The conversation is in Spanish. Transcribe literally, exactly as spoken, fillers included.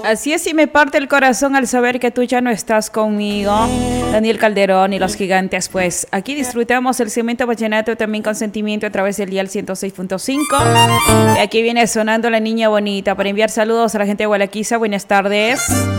Así es, y me parte el corazón al saber que tú ya no estás conmigo. Daniel Calderón y los Gigantes, pues aquí disfrutamos el cemento vallenato también con sentimiento a través del dial ciento seis punto cinco. Y aquí viene sonando La Niña Bonita para enviar saludos a la gente de Gualaquiza. Buenas tardes.